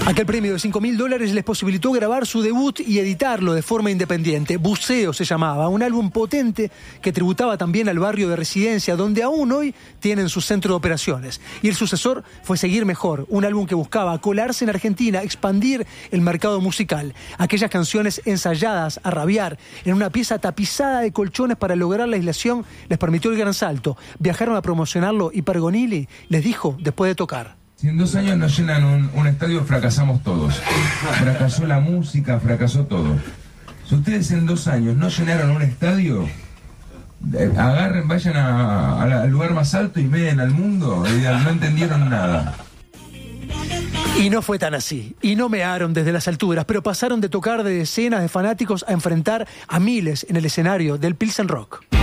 Aquel premio de $5.000 les posibilitó grabar su debut y editarlo de forma independiente. Buceo se llamaba, un álbum potente que tributaba también al barrio de Residencia, donde aún hoy tienen su centro de operaciones. Y el sucesor fue Seguir Mejor, un álbum que buscaba colarse en Argentina, expandir el mercado musical. Aquellas canciones ensayadas a rabiar en una pieza tapizada de colchones para lograr la aislación les permitió el gran salto. Viajaron a promocionarlo y Pergolini les dijo después de tocar: si en 2 años nos llenan un estadio, fracasamos todos. Fracasó la música, fracasó todo. Si ustedes en 2 años no llenaron un estadio, agarren, vayan al lugar más alto y meden al mundo y digan, no entendieron nada. Y no fue tan así, y no mearon desde las alturas, pero pasaron de tocar de decenas de fanáticos a enfrentar a miles en el escenario del Pilsen Rock.